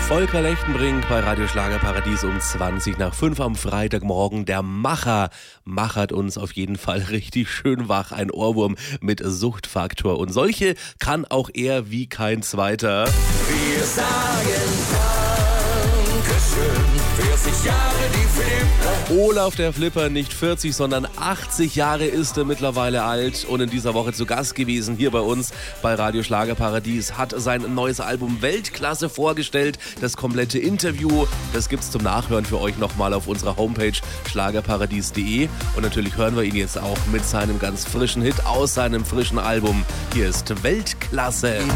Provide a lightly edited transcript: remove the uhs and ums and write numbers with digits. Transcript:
Volker Lechtenbrink bei Radio Schlagerparadies um 5:20 am Freitagmorgen. Der Macher machert uns auf jeden Fall richtig schön wach. Ein Ohrwurm mit Suchtfaktor. Und solche kann auch er wie kein zweiter. Wir sagen Dankeschön, 40 Jahre die Flipper. Olaf der Flipper, nicht 40, sondern 80 Jahre ist er mittlerweile alt und in dieser Woche zu Gast gewesen hier bei uns bei Radio Schlagerparadies, hat sein neues Album Weltklasse vorgestellt. Das komplette Interview, das gibt's zum Nachhören für euch nochmal auf unserer Homepage schlagerparadies.de und natürlich hören wir ihn jetzt auch mit seinem ganz frischen Hit aus seinem frischen Album. Hier ist Weltklasse.